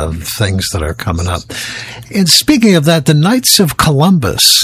things that are coming up. And speaking of that, the Knights of Columbus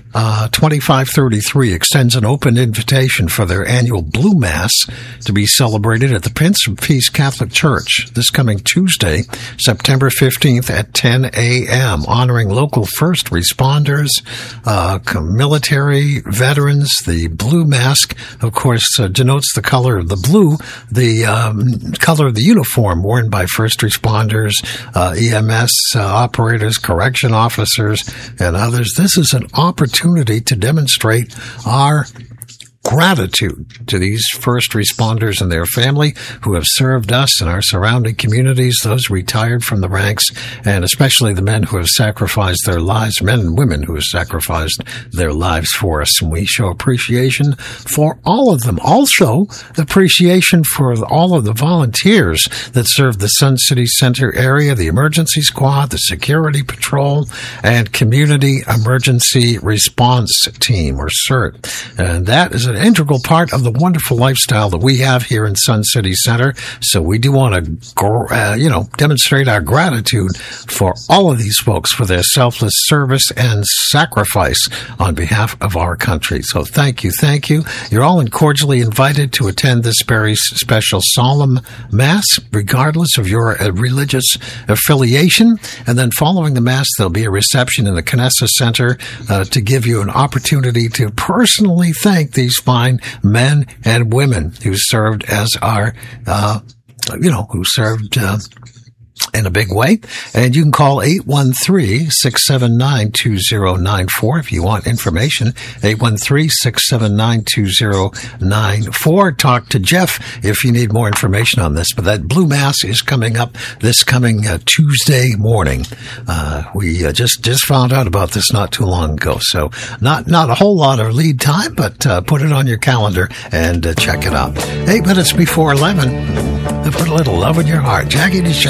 2533 extends an open invitation for their annual Blue Mass to be celebrated at the Prince of Peace Catholic Church this coming Tuesday, September 15th at 10 a.m., honoring local first responders, military veterans. The blue mask, of course, denotes the color of the blue, the color of the uniform worn by first responders, EMS operators, correction officers, and others. This is an opportunity to demonstrate our gratitude to these first responders and their family who have served us and our surrounding communities, those retired from the ranks, and especially the men who have sacrificed their lives, men and women who have sacrificed their lives for us. And we show appreciation for all of them. Also, appreciation for all of the volunteers that serve the Sun City Center area, the emergency squad, the security patrol, and community emergency response team, or CERT. And that is an integral part of the wonderful lifestyle that we have here in Sun City Center. So we do want to, demonstrate our gratitude for all of these folks for their selfless service and sacrifice on behalf of our country. So thank you. Thank you. You're all cordially invited to attend this very special solemn Mass, regardless of your religious affiliation. And then following the Mass, there'll be a reception in the Knessa Center to give you an opportunity to personally thank these fine men and women who served as our, who served in a big way. And you can call 813-679-2094 if you want information. 813-679-2094. Talk to Jeff if you need more information on this. But that Blue Mass is coming up this coming Tuesday morning. We just found out about this not too long ago. So not a whole lot of lead time, but put it on your calendar and check it out. 8 minutes before 11. Put a little love in your heart. Jackie